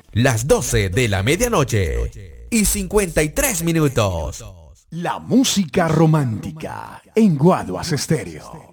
Las 12 de la medianoche y 53 minutos. La música romántica en Guaduas Estéreo.